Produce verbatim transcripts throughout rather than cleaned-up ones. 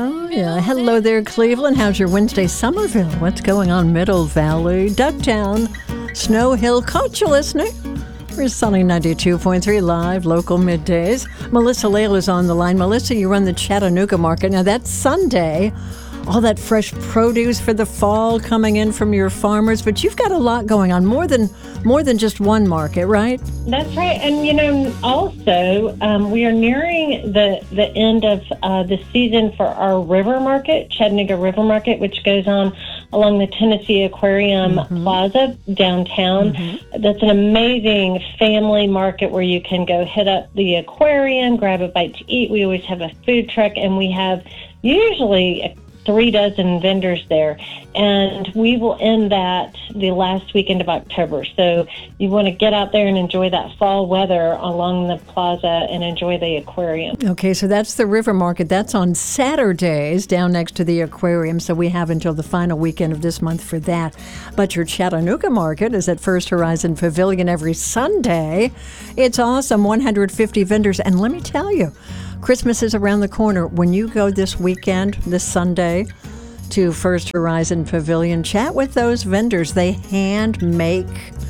Oh, yeah. Hello there, Cleveland. How's your Wednesday, Somerville? What's going on, Middle Valley, Ducktown, Snow Hill? Caught you listening. We're Sunny ninety-two point three live, local middays. Melissa Lale is on the line. Melissa, you run the Chattanooga Market. Now, that's Sunday. All that fresh produce for the fall coming in from your farmers, but you've got a lot going on, more than more than just one market, right? That's right. And, you know, also, um, we are nearing the, the end of uh, the season for our river market, Chattanooga River Market, which goes on along the Tennessee Aquarium mm-hmm. Plaza downtown. Mm-hmm. That's an amazing family market where you can go hit up the aquarium, grab a bite to eat. We always have a food truck, and we have usually a three dozen vendors there, and we will end that the last weekend of October. So you want to get out there and enjoy that fall weather along the plaza and enjoy the aquarium. Okay, so that's the River Market. That's on Saturdays down next to the aquarium, so we have until the final weekend of this month for that. But your Chattanooga Market is at First Horizon Pavilion every Sunday. It's awesome, one hundred fifty vendors, and let me tell you, Christmas is around the corner. When you go this weekend, this Sunday, to First Horizon Pavilion, chat with those vendors. They hand make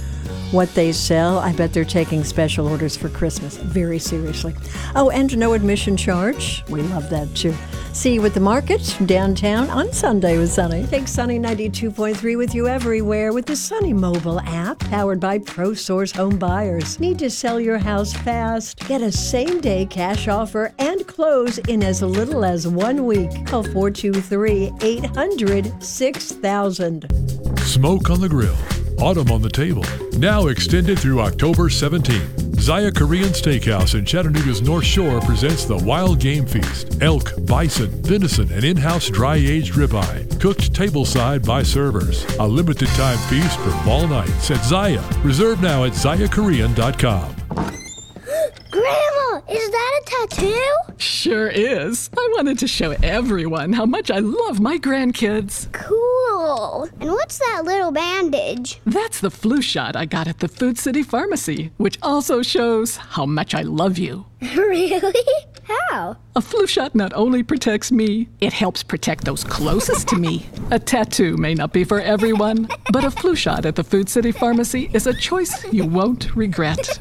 what they sell. I bet they're taking special orders for Christmas very seriously. Oh, and no admission charge. We love that too. See you at the market downtown on Sunday with Sunny. Take Sunny ninety-two point three with you everywhere with the Sunny mobile app powered by ProSource Home Buyers. Need to sell your house fast? Get a same-day cash offer and close in as little as one week. Call four two three, eight hundred, six thousand. Smoke on the grill, autumn on the table. Now extended through October seventeenth. Zaya Korean Steakhouse in Chattanooga's North Shore presents the Wild Game Feast. Elk, bison, venison, and in-house dry-aged ribeye, cooked tableside by servers. A limited-time feast for fall nights at Zaya. Reserve now at zaya korean dot com. Grandma, is that a tattoo? Sure is. I wanted to show everyone how much I love my grandkids. Cool. And what's that little bandage? That's the flu shot I got at the Food City Pharmacy, which also shows how much I love you. Really? How? A flu shot not only protects me, it helps protect those closest to me. A tattoo may not be for everyone, but a flu shot at the Food City Pharmacy is a choice you won't regret.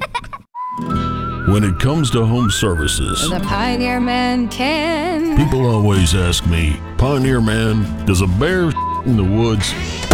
When it comes to home services, the Pioneer Man can. People always ask me, Pioneer Man, does a bear in the woods?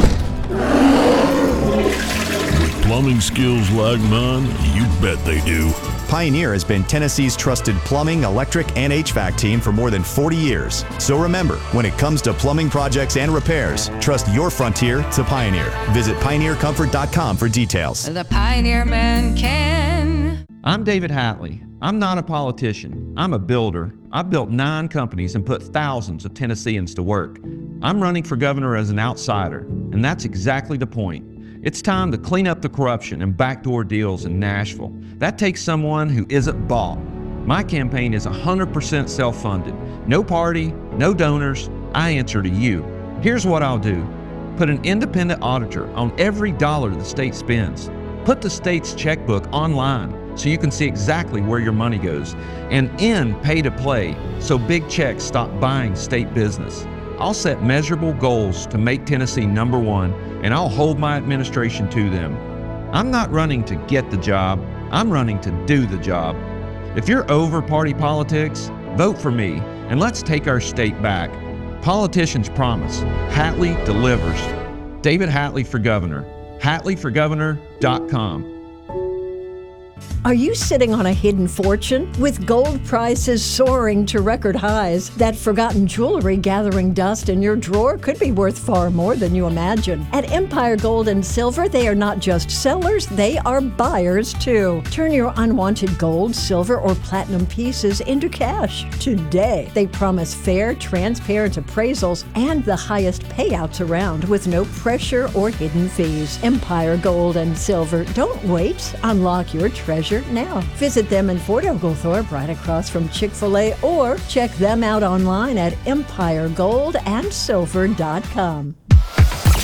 With plumbing skills like mine, you bet they do. Pioneer has been Tennessee's trusted plumbing, electric, and H V A C team for more than forty years. So remember, when it comes to plumbing projects and repairs, trust your frontier to Pioneer. Visit pioneer comfort dot com for details. The Pioneer Man can. I'm David Hatley. I'm not a politician. I'm a builder. I've built nine companies and put thousands of Tennesseans to work. I'm running for governor as an outsider, and that's exactly the point. It's time to clean up the corruption and backdoor deals in Nashville. That takes someone who isn't bought. My campaign is one hundred percent self-funded. No party, no donors. I answer to you. Here's what I'll do. Put an independent auditor on every dollar the state spends. Put the state's checkbook online so you can see exactly where your money goes, and end pay-to-play so big checks stop buying state business. I'll set measurable goals to make Tennessee number one, and I'll hold my administration to them. I'm not running to get the job, I'm running to do the job. If you're over party politics, vote for me, and let's take our state back. Politicians promise, Hatley delivers. David Hatley for governor, hatley for governor dot com. Are you sitting on a hidden fortune? With gold prices soaring to record highs, that forgotten jewelry gathering dust in your drawer could be worth far more than you imagine. At Empire Gold and Silver, they are not just sellers, they are buyers too. Turn your unwanted gold, silver, or platinum pieces into cash today. They promise fair, transparent appraisals and the highest payouts around with no pressure or hidden fees. Empire Gold and Silver. Don't wait. Unlock your treasure now. Visit them in Fort Oglethorpe right across from Chick-fil-A or check them out online at empire gold and silver dot com.